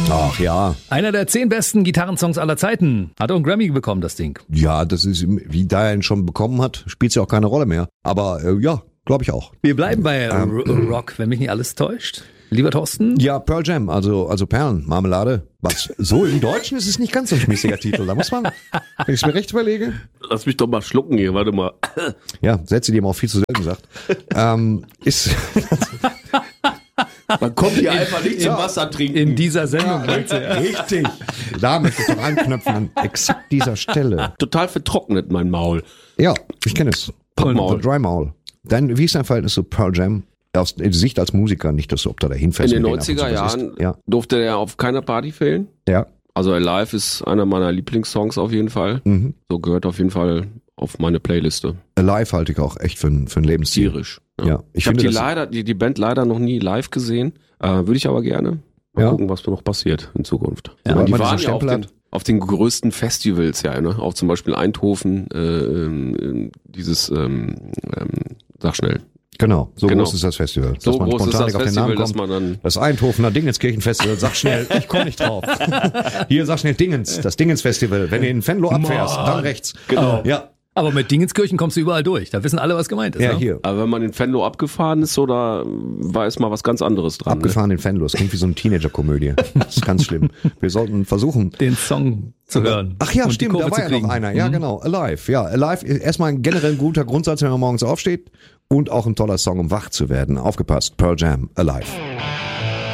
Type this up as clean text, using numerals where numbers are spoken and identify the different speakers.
Speaker 1: Ach ja.
Speaker 2: Einer der 10 besten Gitarrensongs aller Zeiten. Hat auch einen Grammy bekommen, das Ding.
Speaker 1: Ja, das ist, wie da er ihn schon bekommen hat, spielt es ja auch keine Rolle mehr. Aber ja, glaube ich auch.
Speaker 2: Wir bleiben bei Rock, wenn mich nicht alles täuscht. Lieber Thorsten?
Speaker 1: Ja, Pearl Jam, also Perlen, Marmelade. Was? So im Deutschen ist es nicht ganz so ein schmissiger Titel. Da muss man, wenn ich es mir recht überlege.
Speaker 3: Lass mich doch mal schlucken hier, warte mal.
Speaker 1: Ja, Sätze, die man auch viel zu selten sagt. Ist...
Speaker 3: Man kommt hier einfach nicht zum Wasser trinken.
Speaker 2: In dieser Sendung.
Speaker 1: Richtig. Da möchte ich doch anknüpfen an exakt dieser Stelle.
Speaker 3: Total vertrocknet mein Maul.
Speaker 1: Ja, ich kenne es.
Speaker 3: Pappmaul.
Speaker 1: Dry Maul. Dann, wie ist dein Verhältnis zu Pearl Jam? Aus Sicht als Musiker, nicht, dass du ob da hinfährst.
Speaker 3: In den 90er Jahren durfte er auf keiner Party fehlen.
Speaker 1: Ja.
Speaker 3: Also Alive ist einer meiner Lieblingssongs auf jeden Fall.
Speaker 1: Mhm.
Speaker 3: So gehört auf jeden Fall auf meine Playliste.
Speaker 1: Alive halte ich auch echt für ein Lebensstil.
Speaker 3: Tierisch.
Speaker 1: Ja.
Speaker 3: Ich habe die Band leider noch nie live gesehen. Würde ich aber gerne. Mal gucken, was noch passiert in Zukunft.
Speaker 1: Ja,
Speaker 3: so, die waren ja auf den größten Festivals, ja, ne? Auch zum Beispiel Eindhoven, sag schnell.
Speaker 1: Genau, groß ist das Festival.
Speaker 3: So groß ist das Festival, dass man dann...
Speaker 1: Das Eindhovener Dingenskirchenfestival, sag schnell, ich komme nicht drauf. Hier, sag schnell Dingens, das Dingens-Festival. Wenn du in Venlo abfährst, dann rechts.
Speaker 3: Genau.
Speaker 1: Ja.
Speaker 2: Aber mit Dingenskirchen kommst du überall durch. Da wissen alle, was gemeint ist.
Speaker 1: Ja,
Speaker 2: ne?
Speaker 1: hier.
Speaker 3: Aber wenn man in Venlo abgefahren ist, da war erstmal was ganz anderes dran.
Speaker 1: Abgefahren in Venlo, das klingt wie so eine Teenager-Komödie. Das ist ganz schlimm. Wir sollten versuchen...
Speaker 2: Den Song zu hören.
Speaker 1: Ach ja, stimmt, da war ja noch einer. Ja, genau, Alive. Ja, Alive ist erstmal ein generell guter Grundsatz, wenn man morgens aufsteht. Und auch ein toller Song, um wach zu werden. Aufgepasst, Pearl Jam, Alive.